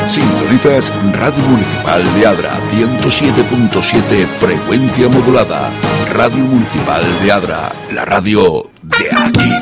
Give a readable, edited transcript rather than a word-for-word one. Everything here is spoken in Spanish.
Sintonizas Radio Municipal de Adra, 107.7 frecuencia modulada. Radio Municipal de Adra, la radio de aquí.